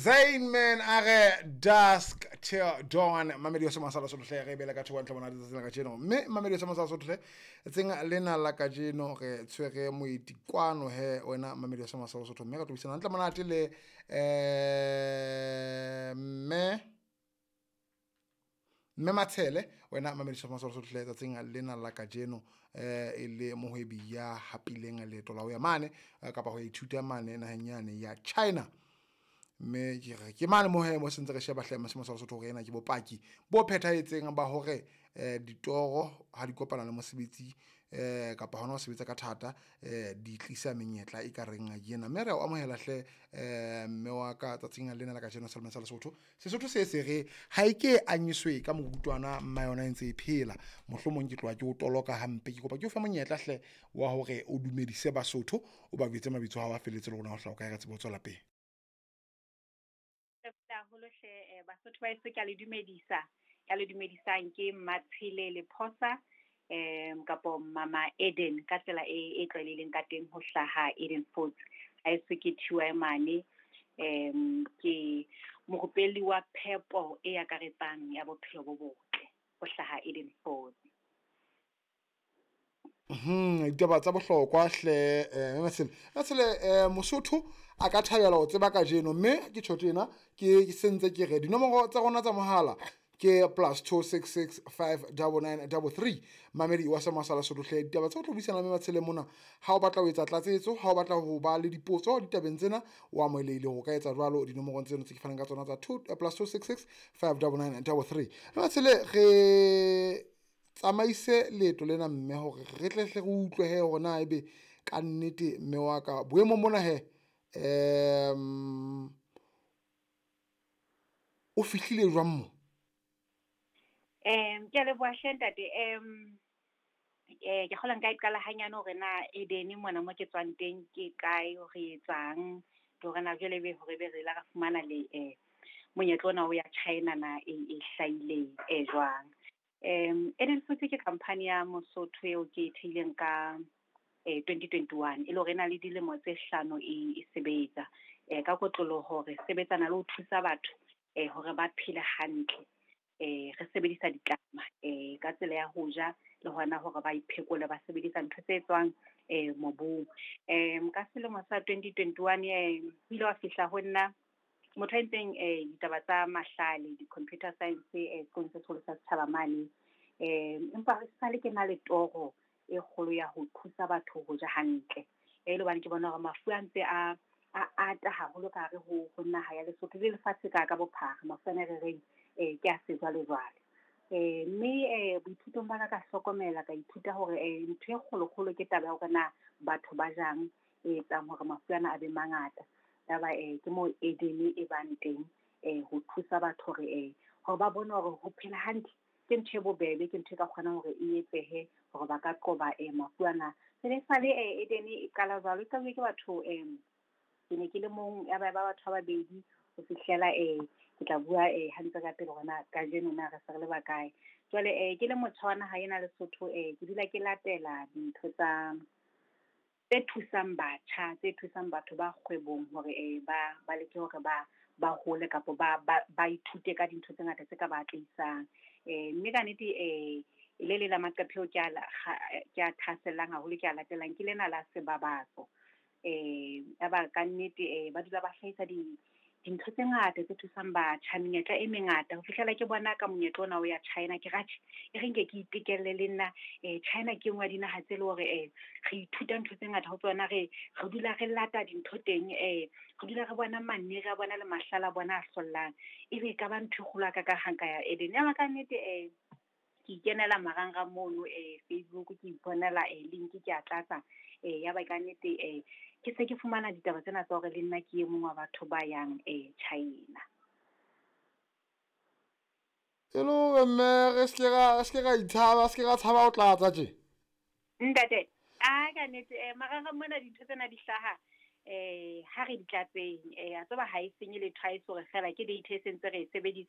Zayn man are dusk till dawn mamedi sa masala so tle re bela ka tshwana tlabona ditse ka jeno mme mamedi sa masala so tle tsenga lena la ka jeno re tshwere moitikwano he wena mamedi sa masala so tle mme ka tobisana ntla monate le mme Matshele wena mamedi sa masala so tle tsenga lena la ka jeno ile mohwebi ya hapileng le tola o ya mane kapa go ithuta mane na hanyane ya China me ke mane mo he mo sentse re sheba hle masimo sa Lesotho re ena ke bopaki bo phethahetseng ba hore ditoro ha di kopana le mosebetsi kapa hona ho sebetsa ka thata di tlisa menyetla e ka reng a yena mme re o amohela hle mme wa ka tsatsing lena la ka jeno Salman sa Lesotho Sesotho se re ha ike anyiswe ka mogutwana mma yona ntse e phela mohlomong ke tloa ke o toloka hampe ke kopa ke o fa monyetla hle wa hore o dumedise Basotho o ba bitse mabitso ha wa feletse le rona ho hloka re tsebo tswela pele haholo hle Basotho ba itse ke a le dumedisang ke Matshele le Phosa kapo Mama Eden ka tsela e tlwaelehileng ka teng ho hlaha Eden Foods ha se ke thiwa mane ke mogopeli wa phepo e akaretsang ya bophelo bo botle ho hlaha Eden Foods. Ditaba tsa bohlokwa hle Matshele Mosotho a ka thabela o tseba ka jeno mme ke tshotena ke sentse ke re dinomoro tsa rona tsa mohala ke +266 59933 mamedi wa sa masala so hle ditaba tsa go tlobisana mme Matshele mona ha o batla ho etsa tlatsetso ha o batla ho ba le dipotso ditabeng tsena wa moelele ho ka etsa jwalo dinomoro tseno tse ke fanang ka tsona tsa +266 59933 Matshele re tsamaise leeto lena mme hore re tle re utlwe he hona ebe ka nnete mme wa ka boemo mona he o fihlile jwang mo ke le bua hlentate ke khola nka iqala hanyane hore na Eden mona mo ke tswang teng ke kae ho re etsang hore na jwale be hore be re la ra fumana le monyetlo ona o ya China na e hlaile jwang Eden Foods ke company ya Mosotho eo ke theileng ka 2021 ile hore na le dilemo tse 5 e sebetsa ka kotlolo hore sebetsana le ho thusa batho hore ba phile hantle re sebedisa ditlama ka tsela ya ho ja le hona hore ba iphekole ba sebedisa ntho tse tswang mobung ka selemo sa 2021 ile wa fihla ho nna motho a ntseng ditaba tsa mahlale di-computer science se tsholo sa Tshabamane empa re sa le ke na le toro e kgolo ya ho thusa batho ho ja hantle le bana ke bona hore mafu a ntse a ata haholo ka re ho naha ya Lesotho le lefatshe ka bophara mafu ana re reng ke a sejwalejwale mme boithutong bana ka hlokomela ka ithuta hore ntho e kgolo ke taba ya hore na batho ba jang etsang hore mafu ana a be mangata taba ke mo Eden e bang teng ho thusa batho hore ba bone hore ho phela hantle ke ntho e bobebe ke ntho e ka kgonang hore e etsehe hore ba ka qoba mafu ana le sale Eden e qala jwalo ka ke batho ke ne ke le mong ya ba batho ba babedi ho fihlela ke tla bua hantle ka pele hona ka jeno na re sa le ba kae jwale ke le motho wa naha ena Lesotho ke dula ke latela dintho tsa tse thusang batjha tse thusang batho ba kgwebong hore ba leke hore ba hole kapo ba ithute ka dintho tse ngata tse ka ba tlisang mme ka nnete le la maqepheo ke a thasellang haholo ke a latelang ke lena la sebabatso ba ka nnete ba dula ba hlahisa dintho tse ngata tse thusang batjha menyetla e mengata ho fihlela ke bona ka monyetlo ona o ya China ke rathe e reng ke itekelle le nna China ke ngwa dinaha tse le hore re ithuta ntho tse ngata ho tsona re dula re lata dintho teng re dula re bona manne re bona le mahlala bona a hlolang ebe ka ba ntho kgolo ka hanka ya Eden ya ka nnete ke kenela marangrang mono Facebook ke iponela link ke a tlatsa ya ba ka nnete ke se ke fumana ditaba tsena tsa hore le nna ke e mong wa batho ba yang China hello mme re ske ga itshaba ske ga tshaba o tlatsa tje ntate ka nnete marangrang mona dintho tsena di hlaha ha re di tlatseng a tseba ha e senye le try so re fela ke data e sentse re e sebedisa